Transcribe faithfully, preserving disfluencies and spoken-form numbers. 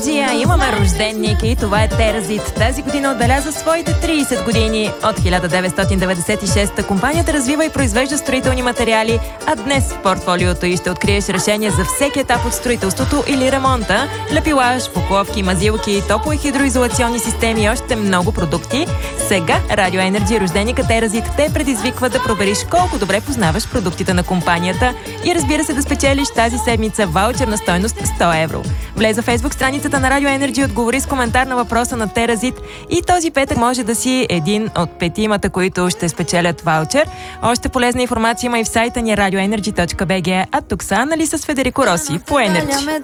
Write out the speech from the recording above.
Енерджия имаме рожденник и това е Теразит. Тази година отбеляза своите трийсет години. От хиляда деветстотин деветдесет и шеста компанията развива и произвежда строителни материали, а днес в портфолиото й ще откриеш решение за всеки етап от строителството или ремонта, лепилаж, покловки, мазилки, топло- и хидроизолационни системи и още много продукти. Сега Радио Енерджи рожденика Теразит те предизвиква да провериш колко добре познаваш продуктите на компанията и разбира се да спечелиш тази седмица ваучер на стойност сто евро. Влез в фейсбук страницата на Радио Енерджи и отговори с коментар на въпроса на Теразит и този петък може да си един от петимата, които ще спечелят ваучер. Още полезна информация има и в сайта ни радио енерджи точка би джи, а тук са Анали с Федерико Роси по Енерджи.